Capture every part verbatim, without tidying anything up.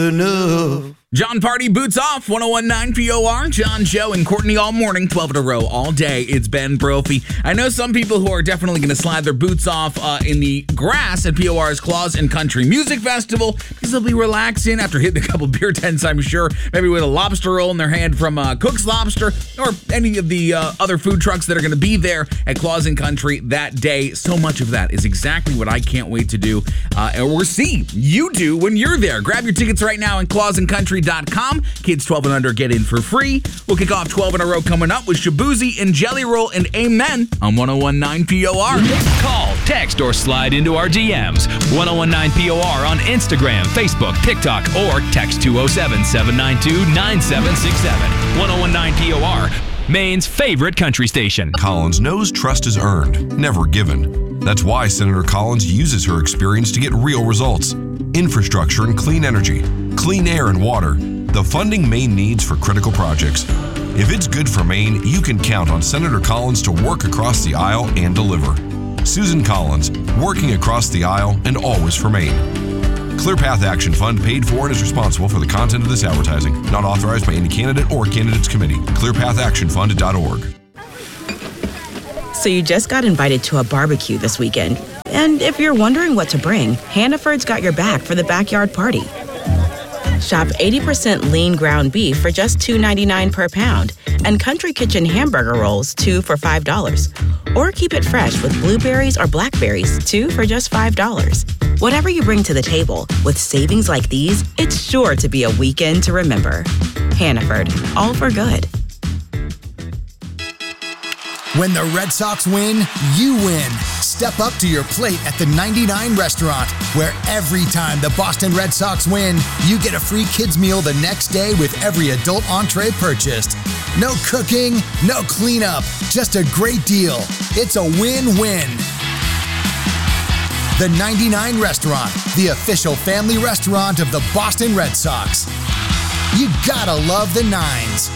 enough. John Party boots off, one oh one point nine P O R. John, Joe, and Courtney all morning, twelve in a row, all day. It's Ben Brophy. I know some people who are definitely going to slide their boots off uh, in the grass at P O R's Claws and Country Music Festival because they'll be relaxing after hitting a couple beer tents, I'm sure. Maybe with a lobster roll in their hand from uh, Cook's Lobster or any of the uh, other food trucks that are going to be there at Claws and Country that day. So much of that is exactly what I can't wait to do uh, or see you do when you're there. Grab your tickets right now at claws and country dot com. Kids twelve and under get in for free. We'll kick off twelve in a row coming up with Shabuzi and Jelly Roll and Amen on one oh one point nine P O R. Call, text, or slide into our D Ms. one oh one point nine P O R on Instagram, Facebook, TikTok, or text two oh seven, seven nine two, nine seven six seven. one oh one point nine P O R, Maine's favorite country station. Collins knows trust is earned, never given. That's why Senator Collins uses her experience to get real results. Infrastructure and clean energy, clean air and water, the funding Maine needs for critical projects. If it's good for Maine, you can count on Senator Collins to work across the aisle and deliver. Susan Collins, working across the aisle and always for Maine. ClearPath Action Fund paid for and is responsible for the content of this advertising. Not authorized by any candidate or candidates committee. clear path action fund dot org. So you just got invited to a barbecue this weekend. And if you're wondering what to bring, Hannaford's got your back for the backyard party. Shop eighty percent lean ground beef for just two ninety-nine per pound and Country Kitchen hamburger rolls, two for five dollars. Or keep it fresh with blueberries or blackberries, two for just five dollars. Whatever you bring to the table, with savings like these, it's sure to be a weekend to remember. Hannaford, all for good. When the Red Sox win, you win. Step up to your plate at the ninety-nine Restaurant, where every time the Boston Red Sox win, you get a free kids meal the next day with every adult entree purchased. No cooking, no cleanup, just a great deal. It's a win-win. The ninety-nine Restaurant, the official family restaurant of the Boston Red Sox. You gotta love the nines.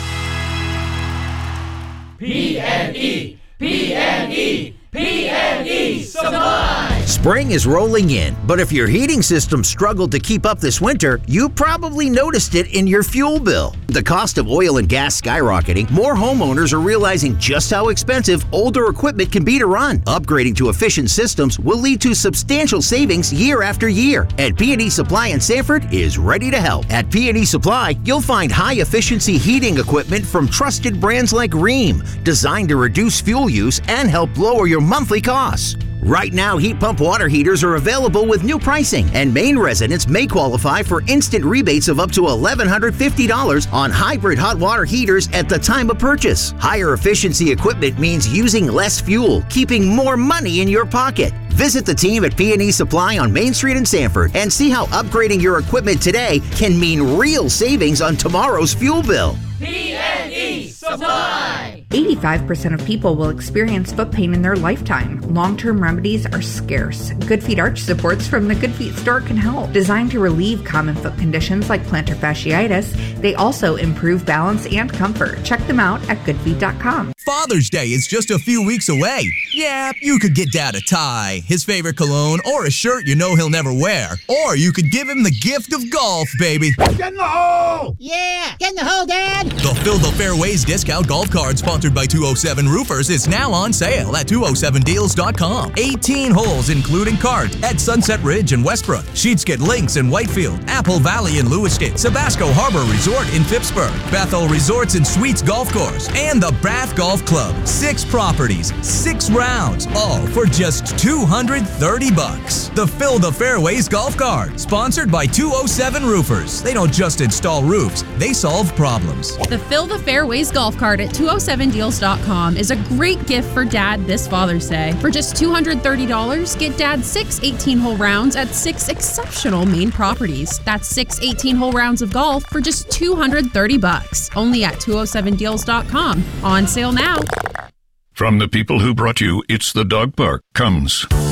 P and E, P and E, P and E Supply. Spring is rolling in, but if your heating system struggled to keep up this winter, you probably noticed it in your fuel bill. The cost of oil and gas skyrocketing, more homeowners are realizing just how expensive older equipment can be to run. Upgrading to efficient systems will lead to substantial savings year after year. And P and E Supply in Sanford is ready to help. At P and E Supply, you'll find high-efficiency heating equipment from trusted brands like Rheem, designed to reduce fuel use and help lower your monthly costs. Right now, heat pump water heaters are available with new pricing, and Maine residents may qualify for instant rebates of up to eleven fifty dollars on hybrid hot water heaters at the time of purchase. Higher efficiency equipment means using less fuel, keeping more money in your pocket. Visit the team at P and E Supply on Main Street in Sanford and see how upgrading your equipment today can mean real savings on tomorrow's fuel bill. P and E Supply. eighty-five percent of people will experience foot pain in their lifetime. Long-term remedies are scarce. Good Feet arch supports from the Good Feet store can help. Designed to relieve common foot conditions like plantar fasciitis, they also improve balance and comfort. Check them out at good feet dot com. Father's Day is just a few weeks away. Yeah, you could get Dad a tie, his favorite cologne, or a shirt you know he'll never wear. Or you could give him the gift of golf, baby. Get in the hole! Yeah, get in the hole, Dad! The Fill the Fairways discount golf card sponsored by two oh seven Roofers is now on sale at two oh seven deals dot com. eighteen holes including cart at Sunset Ridge in Westbrook, Sheetsket Links in Whitefield, Apple Valley in Lewiston, Sabasco Harbor Resort in Phippsburg, Bethel Resorts and Suites Golf Course, and the Bath Golf Club. Six properties, six rounds, all for just two hundred thirty bucks. The Fill the Fairways golf card, sponsored by two oh seven Roofers. They don't just install roofs, they solve problems. The Fill the Fairways golf cart at two oh seven deals dot com is a great gift for Dad this Father's Day. For just two hundred thirty dollars, get Dad six eighteen-hole rounds at six exceptional Maine properties. That's six eighteen-hole rounds of golf for just two hundred thirty bucks. Only at two oh seven deals dot com. On sale now. From the people who brought you It's the Dog Park comes